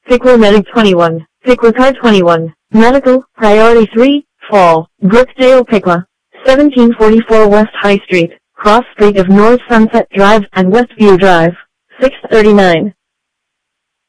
Piqua Medic 21, Piqua Car 21, Medical, Priority 3, Fall, Brookdale Piqua, 1744 West High Street, Cross Street of North Sunset Drive and Westview Drive, 639.